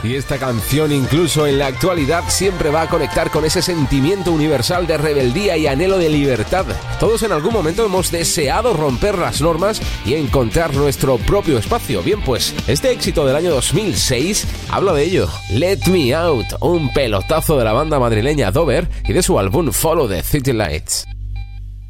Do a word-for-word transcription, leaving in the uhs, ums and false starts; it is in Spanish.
Y esta canción, incluso en la actualidad, siempre va a conectar con ese sentimiento universal de rebeldía y anhelo de libertad. Todos en algún momento hemos deseado romper las normas y encontrar nuestro propio espacio. Bien, pues este éxito del año dos mil seis habla de ello. Let Me Out, un pelotazo de la banda madrileña Dover y de su álbum Follow the City Lights.